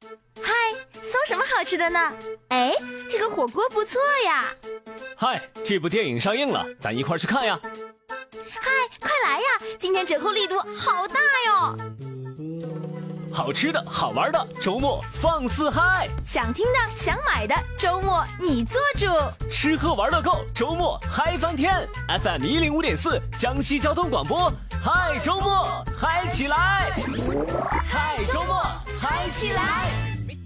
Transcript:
嗨，送什么好吃的呢？哎，这个火锅不错呀。 嗨，这部电影上映了，咱一块去看呀。 嗨，快来呀，今天折扣力度好大哟。 好吃的好玩的，周末放肆嗨。 想听的想买的，周末你做主。 吃喝玩乐够，周末嗨翻天。 FM105.4 江西交通广播，嗨周末嗨起来，嗨周末嗨起来。